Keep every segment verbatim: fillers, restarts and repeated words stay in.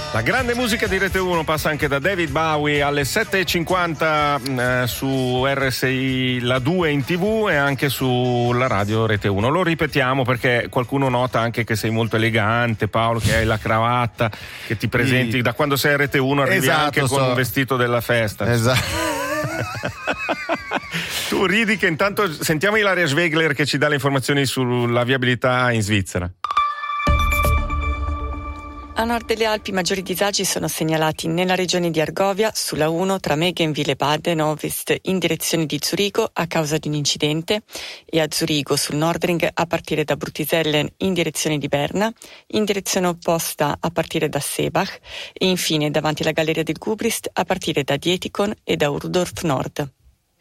La grande musica di Rete uno passa anche da David Bowie alle sette e cinquanta eh, su R S I La due in tivù e anche sulla radio Rete uno. Lo ripetiamo perché qualcuno nota anche che sei molto elegante, Paolo, che hai la cravatta, che ti presenti sì. Da quando sei a Rete uno arrivi esatto, anche so. con un vestito della festa. Esatto. Tu ridi che intanto sentiamo Ilaria Schwegler che ci dà le informazioni sulla viabilità in Svizzera. A nord delle Alpi i maggiori disagi sono segnalati nella regione di Argovia, sulla uno tra Megen Wiesbaden Ovest in direzione di Zurigo a causa di un incidente e a Zurigo sul Nordring a partire da Brutisellen in direzione di Berna, in direzione opposta a partire da Seebach e infine davanti alla Galleria del Gubrist a partire da Dietikon e da Urdorf Nord.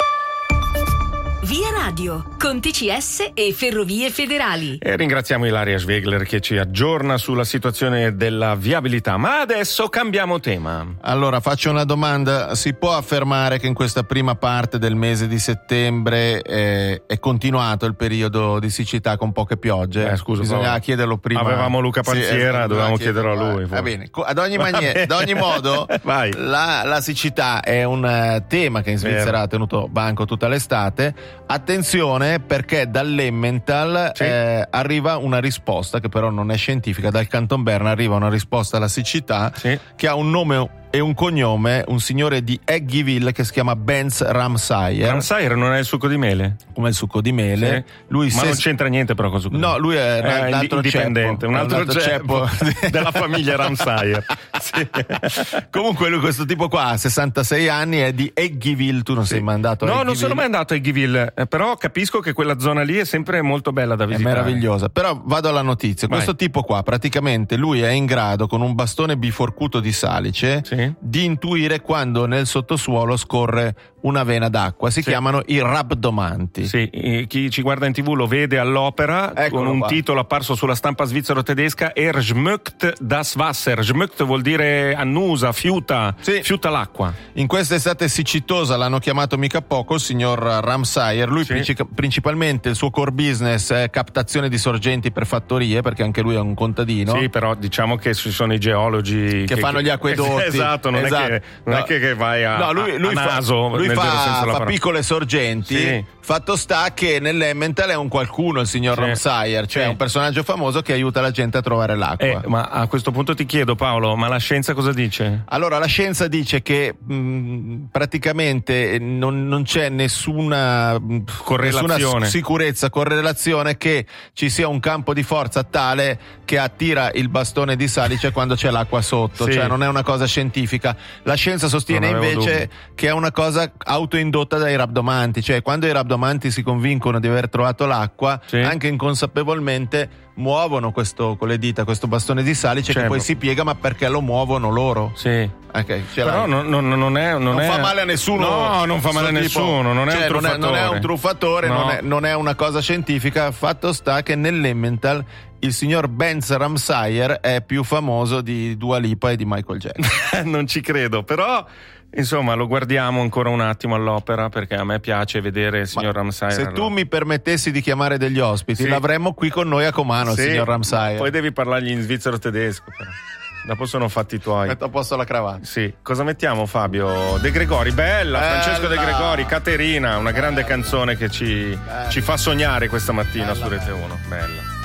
Via Radio, con T C S e Ferrovie Federali. E ringraziamo Ilaria Schwegler che ci aggiorna sulla situazione della viabilità. Ma adesso cambiamo tema. Allora faccio una domanda: si può affermare che in questa prima parte del mese di settembre eh, è continuato il periodo di siccità con poche piogge? Eh, scusa, bisognava Paolo. chiederlo prima. Avevamo Luca Panziera, sì, dovevamo chiederlo a lui. Va bene, ad ogni, manie, ad ogni modo la, la siccità è un uh, tema che in Svizzera Vero. ha tenuto banco tutta l'estate. Attenzione perché dall'Emmental sì. eh, arriva una risposta che però non è scientifica, dal Canton Berna arriva una risposta alla siccità sì. che ha un nome e un cognome, un signore di Eggyville che si chiama Benz Ramsayer. Ramsayer non è il succo di mele? Come il succo di mele. Sì. Lui Ma se... non c'entra niente però con il succo di No, mele. lui è, è un altro indipendente, ceppo, un altro, un altro ceppo, ceppo della famiglia Ramsayer. Sì. Comunque lui, questo tipo qua ha sessantasei anni, è di Eggyville. Tu non sì. sei mai andato a No, Eggyville? non sono mai andato a Eggyville, eh, però capisco che quella zona lì è sempre molto bella da visitare. È meravigliosa. Però vado alla notizia. Vai. Questo tipo qua praticamente lui è in grado con un bastone biforcuto di salice sì. di intuire quando nel sottosuolo scorre una vena d'acqua. Si sì. chiamano i rabdomanti. Sì, chi ci guarda in tivù lo vede all'opera. Eccolo con un qua. Titolo apparso sulla stampa svizzero-tedesca: Er schmückt das Wasser. Schmückt vuol dire annusa, fiuta, sì. fiuta l'acqua. In questa estate siccitosa l'hanno chiamato mica poco il signor Ramsayer. Lui sì. princip- principalmente il suo core business è captazione di sorgenti per fattorie, perché anche lui è un contadino. Sì, però diciamo che ci sono i geologi che, che fanno gli acquedotti. Esatto, non esatto. è che non no. è che vai a, no, lui, lui a naso. Fa, lui fa, fa piccole sorgenti. Sì. Fatto sta che nell'Emmental è un qualcuno, il signor sì. Ramsayer, cioè sì. un personaggio famoso che aiuta la gente a trovare l'acqua. Eh, ma a questo punto ti chiedo, Paolo, ma la scienza cosa dice? Allora, la scienza dice che mh, praticamente non, non c'è nessuna correlazione, nessuna sicurezza, correlazione che ci sia un campo di forza tale che attira il bastone di salice quando c'è l'acqua sotto, sì. cioè non è una cosa scientifica. La scienza sostiene invece dubbio. che è una cosa autoindotta dai rabdomanti, cioè quando i rabdomanti si convincono di aver trovato l'acqua, sì. anche inconsapevolmente muovono questo con le dita questo bastone di salice, certo. che poi si piega, ma perché lo muovono loro. Sì. Okay, però non, non, non è non, non è... fa male a nessuno. No, non fa male a nessuno, non è cioè, un truffatore. Non è, non è un truffatore, no. non, è, non è una cosa scientifica. Fatto sta che nell'Emmental il signor Benz Ramsayer è più famoso di Dua Lipa e di Michael Jackson. Non ci credo, però insomma lo guardiamo ancora un attimo all'opera, perché a me piace vedere il signor Ma Ramsayer. Se tu mi permettessi di chiamare degli ospiti, sì. l'avremmo qui con noi a Comano, sì. il signor Ramsayer. Poi devi parlargli in svizzero tedesco però. Dopo sono fatti tuoi. Metto a posto la cravatta. Sì. Cosa mettiamo, Fabio? De Gregori, bella, bella. Francesco De Gregori, Caterina, una grande canzone che ci, ci fa sognare questa mattina bella, su Rete uno. Bella.